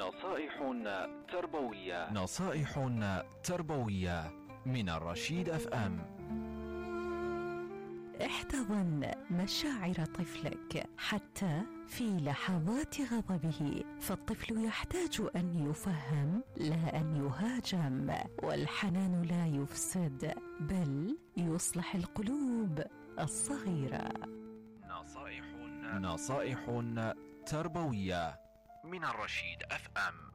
نصائح تربوية من الرشيد اف ام. احتضن مشاعر طفلك حتى في لحظات غضبه، فالطفل يحتاج أن يفهم لا أن يهاجم، والحنان لا يفسد بل يصلح القلوب الصغيرة. نصائح تربوية من الرشيد اف ام.